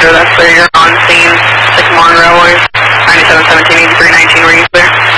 Roger, that's clear. You're on scene, Sycamore Railways, 9717, 8319, were you clear?